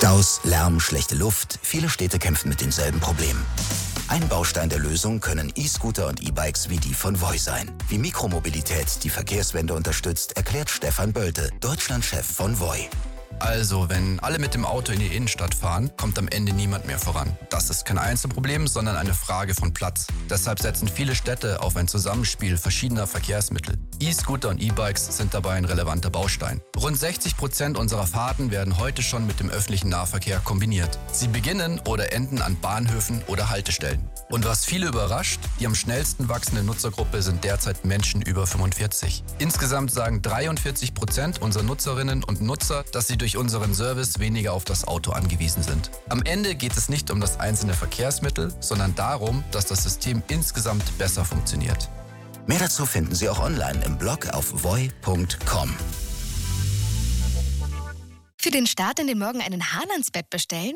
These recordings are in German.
Staus, Lärm, schlechte Luft. Viele Städte kämpfen mit denselben Problemen. Ein Baustein der Lösung können E-Scooter und E-Bikes wie die von Voi sein. Wie Mikromobilität die Verkehrswende unterstützt, erklärt Stefan Bölte, Deutschlandchef von Voi. Also, wenn alle mit dem Auto in die Innenstadt fahren, kommt am Ende niemand mehr voran. Das ist kein Einzelproblem, sondern eine Frage von Platz. Deshalb setzen viele Städte auf ein Zusammenspiel verschiedener Verkehrsmittel. E-Scooter und E-Bikes sind dabei ein relevanter Baustein. Rund 60% unserer Fahrten werden heute schon mit dem öffentlichen Nahverkehr kombiniert. Sie beginnen oder enden an Bahnhöfen oder Haltestellen. Und was viele überrascht, die am schnellsten wachsende Nutzergruppe sind derzeit Menschen über 45. Insgesamt sagen 43% unserer Nutzerinnen und Nutzer, dass sie durch unseren Service weniger auf das Auto angewiesen sind. Am Ende geht es nicht um das einzelne Verkehrsmittel, sondern darum, dass das System insgesamt besser funktioniert. Mehr dazu finden Sie auch online im Blog auf voi.com. Für den Start in den Morgen einen Hahn ans Bett bestellen?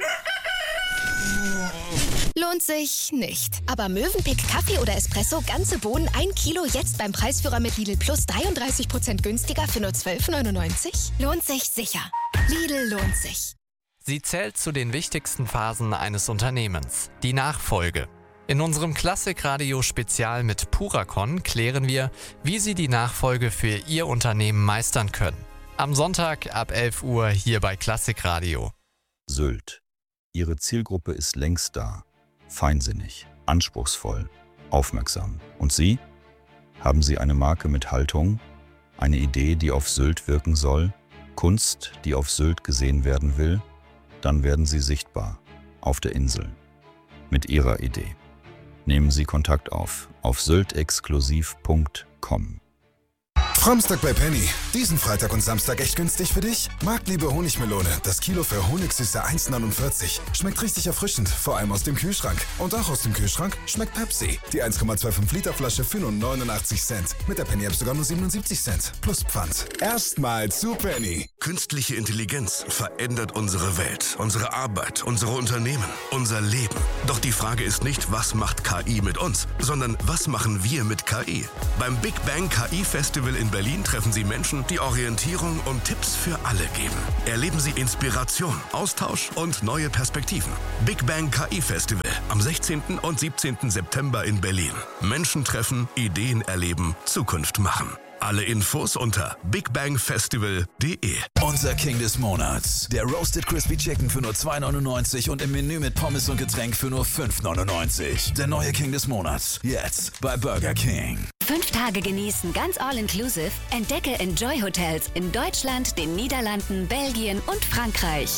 Lohnt sich nicht. Aber Mövenpick Kaffee oder Espresso, ganze Bohnen, 1 Kilo, jetzt beim Preisführer mit Lidl Plus 33% günstiger für nur 12,99? Lohnt sich sicher. Lidl lohnt sich. Sie zählt zu den wichtigsten Phasen eines Unternehmens, die Nachfolge. In unserem Klassikradio-Spezial mit Puracon klären wir, wie Sie die Nachfolge für Ihr Unternehmen meistern können. Am Sonntag ab 11 Uhr hier bei Klassikradio. Sylt. Ihre Zielgruppe ist längst da. Feinsinnig, anspruchsvoll, aufmerksam. Und Sie? Haben Sie eine Marke mit Haltung? Eine Idee, die auf Sylt wirken soll? Kunst, die auf Sylt gesehen werden will? Dann werden Sie sichtbar. Auf der Insel. Mit Ihrer Idee. Nehmen Sie Kontakt auf syltexklusiv.com. Samstag bei Penny. Diesen Freitag und Samstag echt günstig für dich? Marktliebe Honigmelone. Das Kilo für Honigsüße 1,49. Schmeckt richtig erfrischend, vor allem aus dem Kühlschrank. Und auch aus dem Kühlschrank schmeckt Pepsi. Die 1,25 Liter Flasche für nur 89 Cent. Mit der Penny-App sogar nur 77 Cent. Plus Pfand. Erstmal zu Penny. Künstliche Intelligenz verändert unsere Welt, unsere Arbeit, unsere Unternehmen, unser Leben. Doch die Frage ist nicht, was macht KI mit uns, sondern was machen wir mit KI? Beim Big Bang KI Festival in Berlin treffen Sie Menschen, die Orientierung und Tipps für alle geben. Erleben Sie Inspiration, Austausch und neue Perspektiven. Big Bang KI Festival am 16. und 17. September in Berlin. Menschen treffen, Ideen erleben, Zukunft machen. Alle Infos unter bigbangfestival.de. Unser King des Monats. Der Roasted Crispy Chicken für nur 2,99 und im Menü mit Pommes und Getränk für nur 5,99. Der neue King des Monats. Jetzt bei Burger King. 5 Tage genießen, ganz all-inclusive. Entdecke Enjoy Hotels in Deutschland, den Niederlanden, Belgien und Frankreich.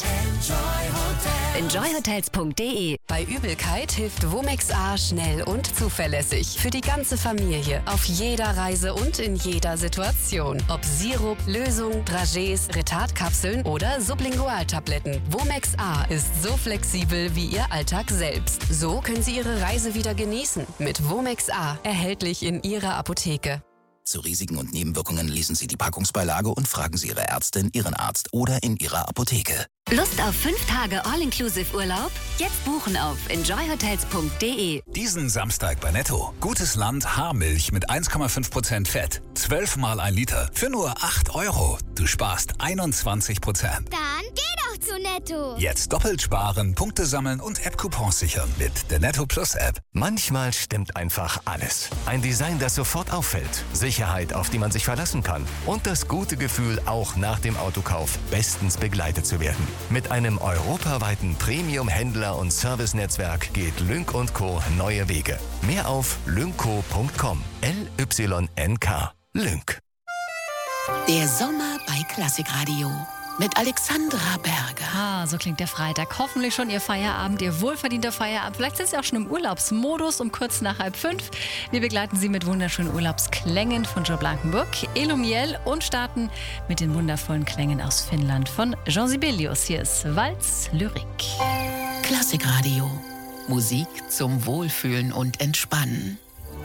Enjoyhotels.de. Bei Übelkeit hilft Womex A schnell und zuverlässig. Für die ganze Familie. Auf jeder Reise und in jeder Situation. Ob Sirup, Lösung, Dragés, Retardkapseln oder Sublingualtabletten. Womex A ist so flexibel wie Ihr Alltag selbst. So können Sie Ihre Reise wieder genießen. Mit Womex A. Erhältlich in Ihrer Apotheke. Zu Risiken und Nebenwirkungen lesen Sie die Packungsbeilage und fragen Sie Ihre Ärztin, Ihren Arzt oder in Ihrer Apotheke. Lust auf 5 Tage All-Inclusive-Urlaub? Jetzt buchen auf enjoyhotels.de. Diesen Samstag bei Netto. Gutes Land Haarmilch mit 1,5% Fett. 12 mal 1 Liter für nur 8 €. Du sparst 21%. Dann geh doch zu Netto. Jetzt doppelt sparen, Punkte sammeln und App-Coupons sichern mit der Netto Plus App. Manchmal stimmt einfach alles. Ein Design, das sofort auffällt. Sicherheit, auf die man sich verlassen kann. Und das gute Gefühl, auch nach dem Autokauf bestens begleitet zu werden. Mit einem europaweiten Premium-Händler- und Servicenetzwerk geht Lynk & Co. neue Wege. Mehr auf lynco.com. LYNK. Lynk. Der Sommer bei Klassikradio. Mit Alexandra Berger. So klingt der Freitag. Hoffentlich schon Ihr Feierabend, Ihr wohlverdienter Feierabend. Vielleicht sind Sie auch schon im Urlaubsmodus um kurz nach 4:30. Wir begleiten Sie mit wunderschönen Urlaubsklängen von Joe Blankenburg, Elumiel und starten mit den wundervollen Klängen aus Finnland von Jean Sibelius. Hier ist Walz Lyrik. Klassikradio. Musik zum Wohlfühlen und Entspannen.